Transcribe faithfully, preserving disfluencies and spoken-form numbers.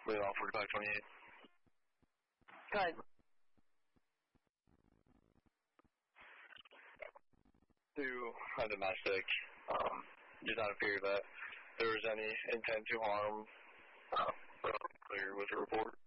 Lead off forty-five twenty-eight. Go ahead. To a domestic, um, did not appear that there was any intent to harm. Uh, clear with the report.